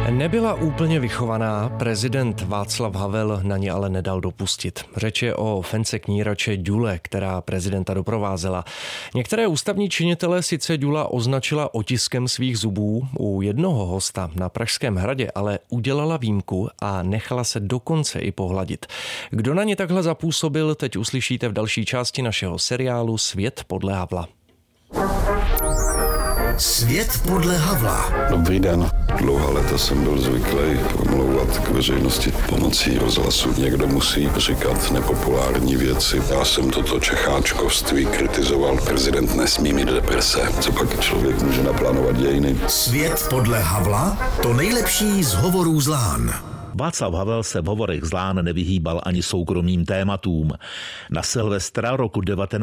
Nebyla úplně vychovaná, prezident Václav Havel na ně ale nedal dopustit. Řeč je o fence knírače Ďule, která prezidenta doprovázela. Některé ústavní činitelé sice Ďula označila otiskem svých zubů, u jednoho hosta na Pražském hradě ale udělala výjimku a nechala se dokonce i pohladit. Kdo na ně takhle zapůsobil, teď uslyšíte v další části našeho seriálu Svět podle Havla. Svět podle Havla. Dobrý den. Dlouhá léta jsem byl zvyklý promlouvat k veřejnosti pomocí rozhlasu. Někdo musí říkat nepopulární věci. Já jsem toto čecháčkovství kritizoval. Prezident nesmí mít deprese. Co pak člověk může naplánovat dějiny? Svět podle Havla? To nejlepší z hovorů z Lán. Václav Havel se v hovorech z Lán nevyhýbal ani soukromým tématům. Na Silvestra roku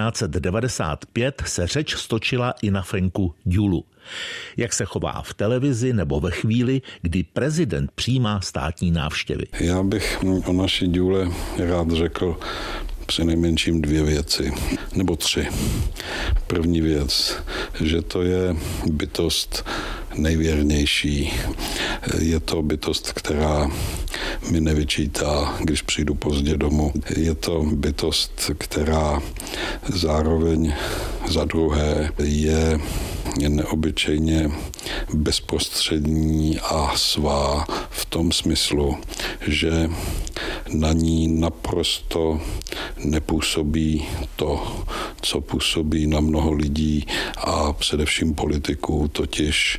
1995 se řeč stočila i na Fenku Ďulu. Jak se chová v televizi nebo ve chvíli, kdy prezident přijímá státní návštěvy. Já bych o naší Ďule rád řekl přinejmenším 2 věci, nebo 3. První věc, že to je bytost nejvěrnější. Je to bytost, která mi nevyčítá, když přijdu pozdě domů. Je to bytost, která zároveň za druhé je neobyčejně bezprostřední a svá v tom smyslu, že na ní naprosto nepůsobí to, co působí na mnoho lidí a především politiků, totiž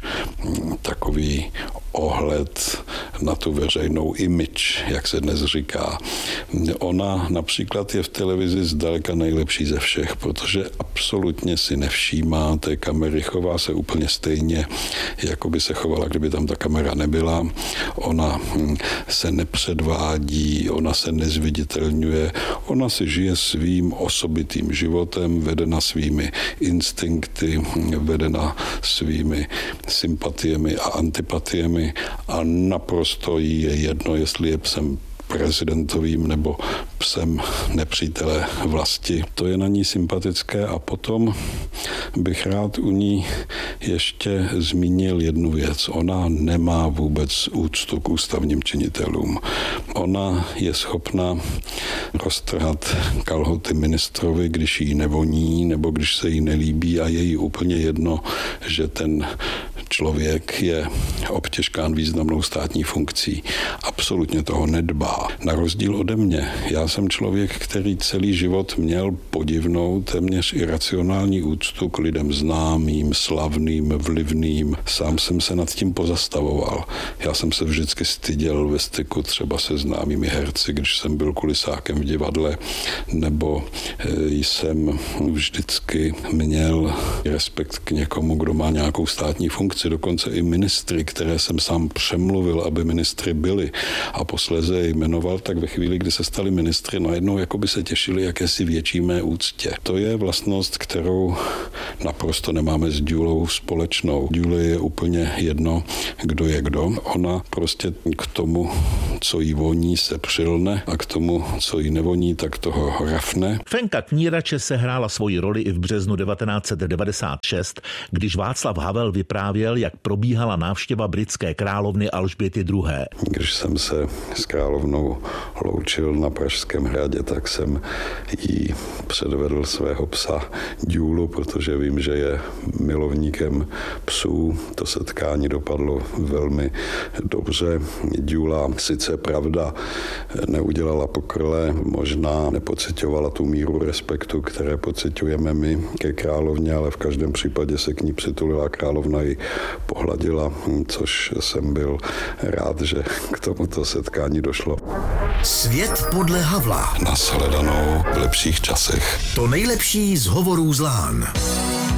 takový ohled na tu veřejnou image, jak se dnes říká. Ona například je v televizi zdaleka nejlepší ze všech, protože absolutně si nevšímá té kamery, chová se úplně stejně, jako by se chovala, kdyby tam ta kamera nebyla. Ona se nepředvádí, ona se nezviditelňuje, ona si žije svým osobitým životem, vedena svými instinkty, vedena svými sympatiemi a antipatiemi a naprosto jí je jedno, jestli je psem prezidentovým nebo psem nepřítele vlasti. To je na ní sympatické a potom bych rád u ní ještě zmínil jednu věc. Ona nemá vůbec úctu k ústavním činitelům. Ona je schopna roztrhat kalhoty ministrovi, když jí nevoní nebo když se jí nelíbí a je jí úplně jedno, že ten člověk je obtěžkán významnou státní funkcí. Absolutně toho nedbá. Na rozdíl ode mě, já jsem člověk, který celý život měl podivnou, téměř iracionální úctu k lidem známým, slavným, vlivným. Sám jsem se nad tím pozastavoval. Já jsem se vždycky styděl ve styku třeba se známými herci, když jsem byl kulisákem v divadle, nebo jsem vždycky měl respekt k někomu, kdo má nějakou státní funkci. Dokonce i ministry, které jsem sám přemluvil, aby ministry byli a posléze je jmenoval, tak ve chvíli, kdy se stali ministry, najednou jakoby se těšili jakési větší mé úctě. To je vlastnost, kterou naprosto nemáme s Ďulou společnou. Ďule je úplně jedno, kdo je kdo. Ona prostě k tomu, co jí voní, se přilne a k tomu, co jí nevoní, tak toho rafne. Fenka knírače sehrála svoji roli i v březnu 1996, když Václav Havel vyprávěl, jak probíhala návštěva britské královny Alžběty II. Když jsem se s královnou loučil na Pražském hradě, tak jsem jí předvedl svého psa Ďulu, protože vím, že je milovníkem psů. To setkání dopadlo velmi dobře. Ďula sice pravda neudělala pokrle, možná nepocitovala tu míru respektu, které pocitujeme my ke královně, ale v každém případě se k ní přitulila, královna ji pohladila, což jsem byl rád, že k tomuto setkání došlo. Svět podle Havla. Nashledanou v lepších časech. To nejlepší z hovorů z Lán.